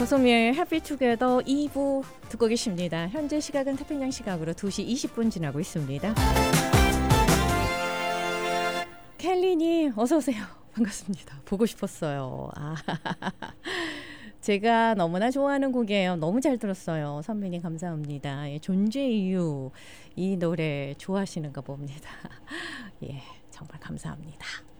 고소미의 해피 투게더 2부 듣고 계십니다. 현재 시각은 태평양 시각으로 2시 20분 지나고 있습니다. 켈리님 어서 오세요. 반갑습니다. 보고 싶었어요. 제가 너무나 좋아하는 곡이에요. 너무 잘 들었어요. 선배님 감사합니다. 예, 존재 이유 이 노래 좋아하시는가 봅니다. 예, 정말 감사합니다.